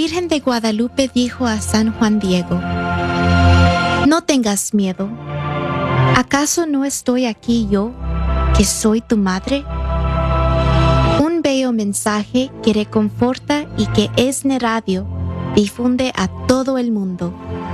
Virgen de Guadalupe dijo a San Juan Diego: no tengas miedo. ¿Acaso no estoy aquí yo, que soy tu madre? Un bello mensaje que reconforta y que ESNE Radio difunde a todo el mundo.